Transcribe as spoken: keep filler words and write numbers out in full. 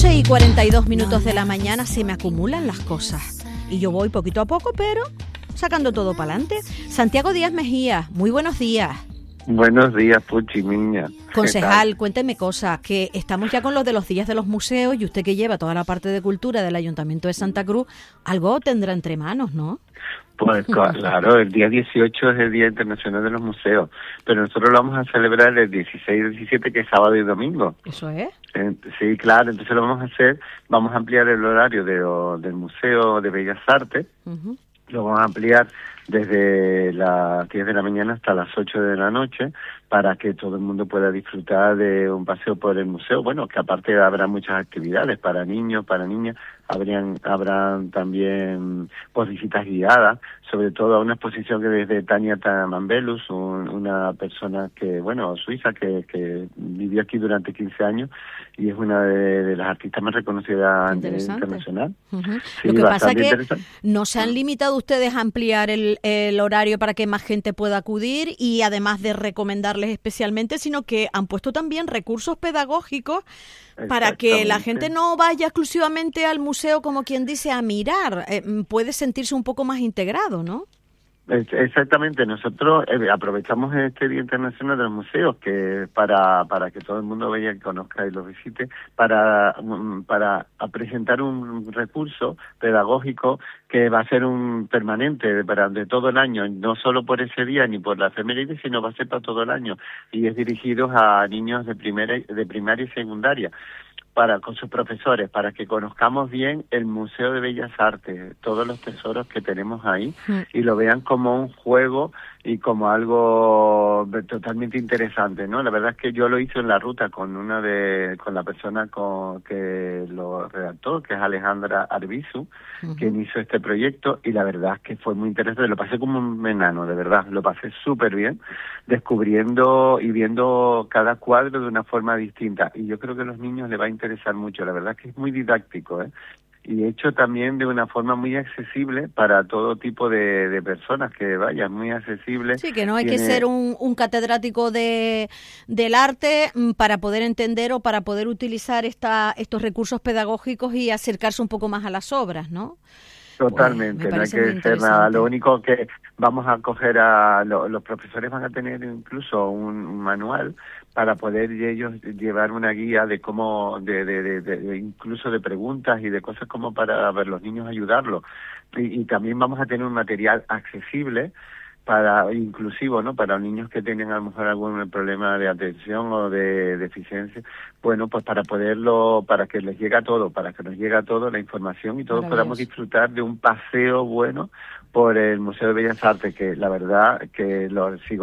once y cuarenta y dos minutos de la mañana se me acumulan las cosas. Y yo voy poquito a poco, pero sacando todo para adelante. Santiago Díaz Mejía, muy buenos días. Buenos días, Puchi, niña. Concejal, cuénteme cosas, que estamos ya con los de los días de los museos y usted que lleva toda la parte de cultura del Ayuntamiento de Santa Cruz, algo tendrá entre manos, ¿no? Pues claro, el día dieciocho es el Día Internacional de los Museos, pero nosotros lo vamos a celebrar el dieciséis y diecisiete, que es sábado y domingo. ¿Eso es? Eh, sí, claro, entonces lo vamos a hacer, vamos a ampliar el horario de, o, del Museo de Bellas Artes, uh-huh. Lo vamos a ampliar desde las diez de la mañana hasta las ocho de la noche, para que todo el mundo pueda disfrutar de un paseo por el museo. Bueno, que aparte habrá muchas actividades para niños, para niñas, habrían, habrán también pues visitas guiadas, sobre todo a una exposición que desde Tania Tamambelus, un, una persona que, bueno, suiza, que, que vivió aquí durante quince años y es una de, de las artistas más reconocidas a nivel internacional. Uh-huh. Sí, Lo que pasa es que no se han limitado ustedes a ampliar el, el horario para que más gente pueda acudir y además de recomendarles especialmente, sino que han puesto también recursos pedagógicos para que la gente no vaya exclusivamente al museo, como quien dice, a mirar, eh, puede sentirse un poco más integrado, ¿no? Exactamente, nosotros eh, aprovechamos este Día Internacional de los Museos que para para que todo el mundo vaya, conozca y los visite, para para presentar un recurso pedagógico que va a ser un permanente para de todo el año, no solo por ese día ni por la efeméride, sino va a ser para todo el año, y es dirigido a niños de primera de primaria y secundaria, para con sus profesores, para que conozcamos bien el Museo de Bellas Artes, todos los tesoros que tenemos ahí, mm. y lo vean como un juego y como algo totalmente interesante, ¿no? La verdad es que yo lo hice en la ruta con una de con la persona con que lo redactó, que es Alejandra Arbizu, uh-huh. quien hizo este proyecto, y la verdad es que fue muy interesante. Lo pasé como un enano, de verdad, lo pasé súper bien, descubriendo y viendo cada cuadro de una forma distinta, y yo creo que a los niños les va a interesar mucho. La verdad es que es muy didáctico, ¿eh? Y hecho también de una forma muy accesible para todo tipo de, de personas que vayan, muy accesible. Sí, que no hay Tiene... que ser un, un catedrático de del arte para poder entender o para poder utilizar esta, estos recursos pedagógicos y acercarse un poco más a las obras, ¿no? Totalmente, pues, no hay que ser nada. Lo único que vamos a coger a lo, los profesores van a tener incluso un, un manual para poder ellos llevar una guía de cómo, de, de, de, de, de incluso de preguntas y de cosas como para ver los niños ayudarlos. Y, y también vamos a tener un material accesible para inclusivo, ¿no? Para los niños que tienen a lo mejor algún problema de atención o de deficiencia, bueno, pues para poderlo, para que les llegue a todo, para que nos llegue a todo la información y todos podamos disfrutar de un paseo bueno por el Museo de Bellas Artes, que la verdad que lo sigo